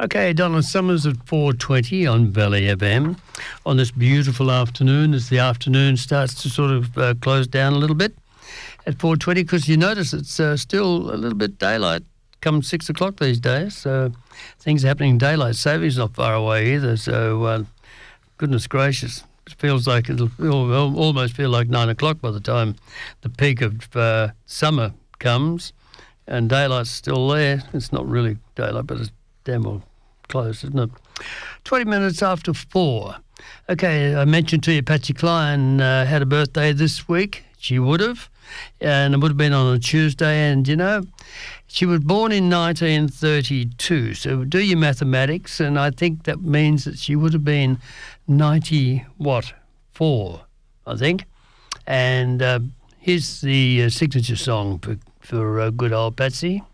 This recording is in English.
Okay, Donna Summers at 4:20 on Valley FM on this beautiful afternoon as the afternoon starts to sort of close down a little bit at 4:20 because you notice it's still a little bit daylight come 6 o'clock these days. So things are happening. Daylight saving's not far away either. So goodness gracious, it feels like it'll almost feel like 9 o'clock by the time the peak of summer comes and daylight's still there. It's not really daylight, but it's damn well close, isn't it? 20 minutes after 4. Okay, I mentioned to you Patsy Cline had a birthday this week. She would have, and it would have been on a Tuesday. And, you know, she was born in 1932. So do your mathematics, and I think that means that she would have been 4, I think. And here's the signature song for good old Patsy.